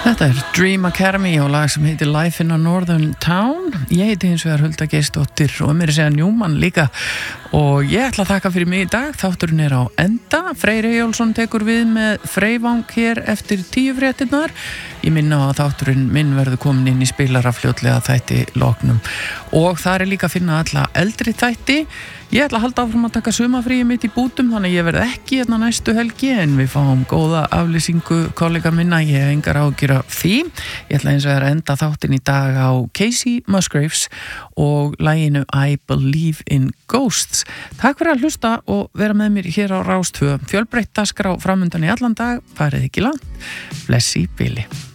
Þetta Dream Academy og lag sem heitir Life in a Northern Town. Ég heiti hins vegar Hulda Geirsdóttir og mér segja Newman líka og ég ætla að þakka fyrir mig í dag. Þátturinn á enda. Freyr Eyjólfsson tekur við með Freyvang hér eftir 10 fréttirnar. Ég minna á að þátturinn minn verður komin inn í spilara fljótlega þætti loknum og þar líka að finna alla eldri þætti. Ég ætla að halda áfram að taka sumarfríi mitt í bútum þannig að ég verð ekki hérna næstu helgi en við fáum góða aflýsingu kollega minna, ég hef engar áhyggjur af því. Ég ætla eins og að enda þáttinn í dag á Casey Musgraves og laginu I Believe in Ghosts. Takk fyrir að hlusta og vera með mér hér á Rás 2. Fjölbreytt dagskrá framundan í allan dag, farið ekki langt. Bless í bili.